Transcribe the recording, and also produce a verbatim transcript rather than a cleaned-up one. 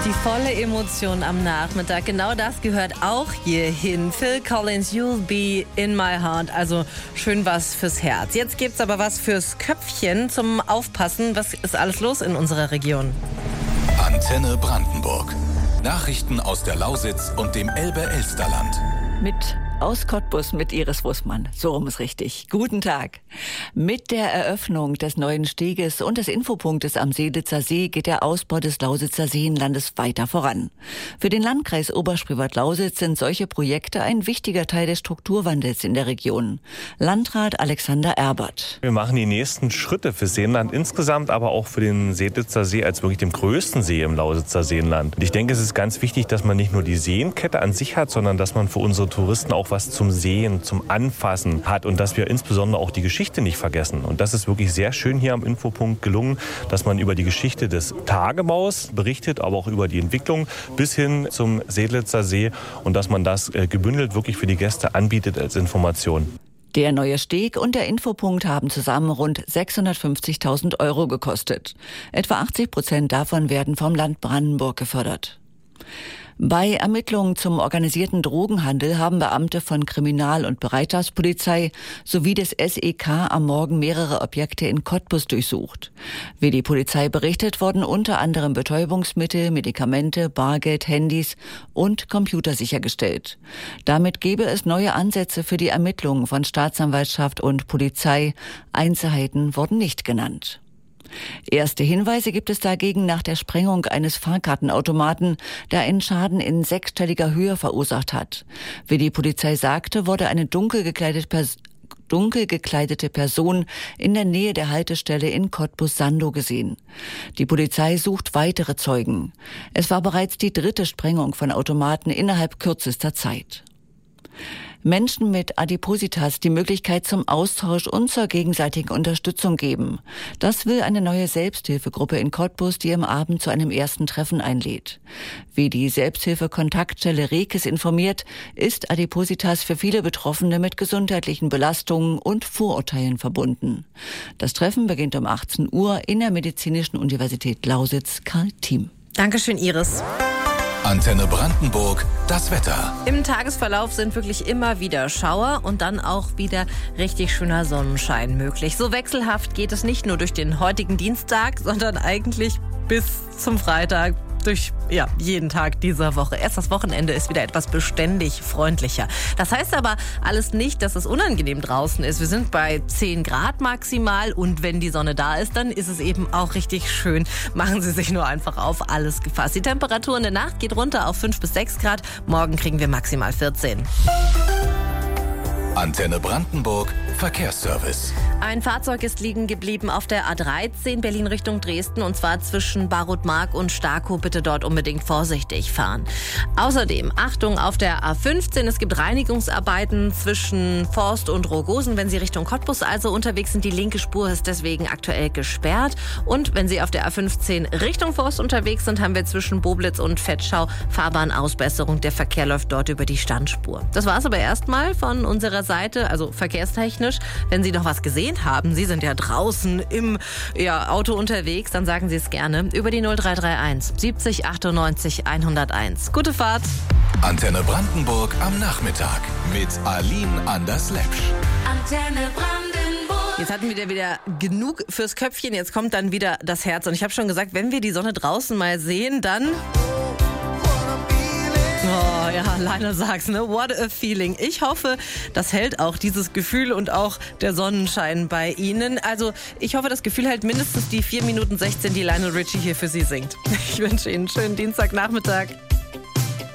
Die volle Emotion am Nachmittag, genau das gehört auch hierhin. Phil Collins, You'll Be in My Heart, also schön was fürs Herz. Jetzt gibt's aber was fürs Köpfchen zum Aufpassen. Was ist alles los in unserer Region? Antenne Brandenburg. Nachrichten aus der Lausitz und dem Elbe-Elsterland. Mit aus Cottbus mit Iris Wussmann. So rum ist richtig. Guten Tag. Mit der Eröffnung des neuen Steges und des Infopunktes am Seelitzer See geht der Ausbau des Lausitzer Seenlandes weiter voran. Für den Landkreis Oberspreewald-Lausitz sind solche Projekte ein wichtiger Teil des Strukturwandels in der Region. Landrat Alexander Erbert. Wir machen die nächsten Schritte für Seenland insgesamt, aber auch für den Seelitzer See als wirklich dem größten See im Lausitzer Seenland. Und ich denke, es ist ganz wichtig, dass man nicht nur die Seenkette an sich hat, sondern dass man für unsere Touristen auch was zum Sehen, zum Anfassen hat und dass wir insbesondere auch die Geschichte nicht vergessen. Und das ist wirklich sehr schön hier am Infopunkt gelungen, dass man über die Geschichte des Tagebaus berichtet, aber auch über die Entwicklung bis hin zum Seelitzer See und dass man das gebündelt wirklich für die Gäste anbietet als Information. Der neue Steg und der Infopunkt haben zusammen rund sechshundertfünfzigtausend Euro gekostet. Etwa achtzig Prozent davon werden vom Land Brandenburg gefördert. Bei Ermittlungen zum organisierten Drogenhandel haben Beamte von Kriminal- und Bereitschaftspolizei sowie des S E K am Morgen mehrere Objekte in Cottbus durchsucht. Wie die Polizei berichtet, wurden unter anderem Betäubungsmittel, Medikamente, Bargeld, Handys und Computer sichergestellt. Damit gebe es neue Ansätze für die Ermittlungen von Staatsanwaltschaft und Polizei. Einzelheiten wurden nicht genannt. Erste Hinweise gibt es dagegen nach der Sprengung eines Fahrkartenautomaten, der einen Schaden in sechsstelliger Höhe verursacht hat. Wie die Polizei sagte, wurde eine dunkel gekleidete, Pers- dunkel gekleidete Person in der Nähe der Haltestelle in Cottbus-Sandow gesehen. Die Polizei sucht weitere Zeugen. Es war bereits die dritte Sprengung von Automaten innerhalb kürzester Zeit. Menschen mit Adipositas die Möglichkeit zum Austausch und zur gegenseitigen Unterstützung geben. Das will eine neue Selbsthilfegruppe in Cottbus, die am Abend zu einem ersten Treffen einlädt. Wie die Selbsthilfe-Kontaktstelle Rekes informiert, ist Adipositas für viele Betroffene mit gesundheitlichen Belastungen und Vorurteilen verbunden. Das Treffen beginnt um achtzehn Uhr in der Medizinischen Universität Lausitz. Karl Thiem. Dankeschön, Iris. Antenne Brandenburg, das Wetter. Im Tagesverlauf sind wirklich immer wieder Schauer und dann auch wieder richtig schöner Sonnenschein möglich. So wechselhaft geht es nicht nur durch den heutigen Dienstag, sondern eigentlich bis zum Freitag. Durch ja, jeden Tag dieser Woche. Erst das Wochenende ist wieder etwas beständig freundlicher. Das heißt aber alles nicht, dass es unangenehm draußen ist. Wir sind bei zehn Grad maximal und wenn die Sonne da ist, dann ist es eben auch richtig schön. Machen Sie sich nur einfach auf alles gefasst. Die Temperatur in der Nacht geht runter auf fünf bis sechs Grad. Morgen kriegen wir maximal vierzehn. Antenne Brandenburg, Verkehrsservice. Ein Fahrzeug ist liegen geblieben auf der A dreizehn Berlin Richtung Dresden und zwar zwischen Barutmark und Starkow. Bitte dort unbedingt vorsichtig fahren. Außerdem Achtung auf der A fünfzehn. Es gibt Reinigungsarbeiten zwischen Forst und Rogosen. Wenn Sie Richtung Cottbus also unterwegs sind, die linke Spur ist deswegen aktuell gesperrt. Und wenn Sie auf der A fünfzehn Richtung Forst unterwegs sind, haben wir zwischen Boblitz und Vetschau Fahrbahnausbesserung. Der Verkehr läuft dort über die Standspur. Das war es aber erstmal von unserer Seite, also verkehrstechnisch. Wenn Sie noch was gesehen haben, Sie sind ja draußen im ja, Auto unterwegs, dann sagen Sie es gerne über die null drei drei eins siebzig achtundneunzig hunderteins. Gute Fahrt! Antenne Brandenburg am Nachmittag mit Aline Anders-Lepsch. Antenne Brandenburg. Jetzt hatten wir wieder genug fürs Köpfchen, jetzt kommt dann wieder das Herz. Und ich habe schon gesagt, wenn wir die Sonne draußen mal sehen, dann... Oh ja, Lionel sagt's, ne? What a feeling. Ich hoffe, das hält auch dieses Gefühl und auch der Sonnenschein bei Ihnen. Also ich hoffe, das Gefühl hält mindestens die vier Minuten sechzehn, die Lionel Richie hier für Sie singt. Ich wünsche Ihnen einen schönen Dienstagnachmittag.